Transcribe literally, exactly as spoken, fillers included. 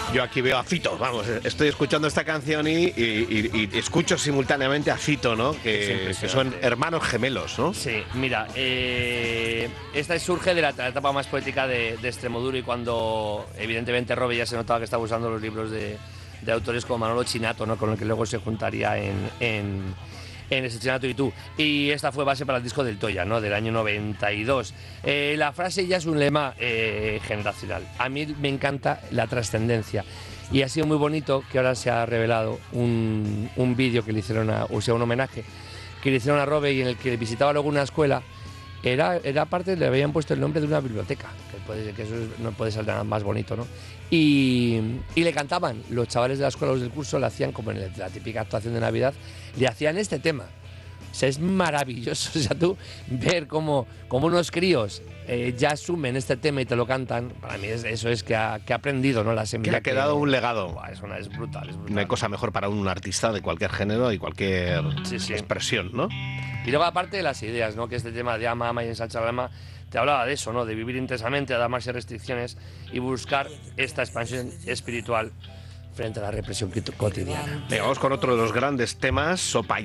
Yo aquí veo a Fito, vamos, estoy escuchando esta canción y, y, y, y escucho simultáneamente a Fito, ¿no? Que, que son hermanos gemelos, ¿no? Sí, mira, eh, esta surge de la, la etapa más poética de, de Extremoduro, y cuando evidentemente Robe ya se notaba que estaba usando los libros de, de autores como Manolo Chinato, ¿no? Con el que luego se juntaría en... en en ese Chinato y tú, y esta fue base para el disco del Toya, ¿no? Del año noventa y dos. Eh, la frase ya es un lema eh, generacional. A mí me encanta la trascendencia, y ha sido muy bonito que ahora se ha revelado un, un vídeo que le hicieron, a, o sea, un homenaje que le hicieron a Robe, y en el que visitaba luego una escuela. Era, era parte, le habían puesto el nombre de una biblioteca, que, puede, que eso no puede ser nada más bonito, ¿no? Y, y le cantaban, los chavales de la escuela, los del curso, le hacían como en la típica actuación de Navidad, le hacían este tema. O sea, es maravilloso, o sea, tú ver cómo, cómo unos críos eh, ya asumen este tema y te lo cantan, para mí es, eso es que ha, que ha aprendido, ¿no? La semilla. Que ha quedado que, un legado. Buah, es, una, es, brutal, es brutal. No hay cosa mejor para un artista de cualquier género y cualquier sí, sí. expresión, ¿no? Y luego, aparte de las ideas, ¿no? Que este tema de ama, ama y ensancha el alma te hablaba de eso, ¿no? De vivir intensamente, además de restricciones, y buscar esta expansión espiritual frente a la represión cotidiana. Venga, vamos con otro de los grandes temas, Sopa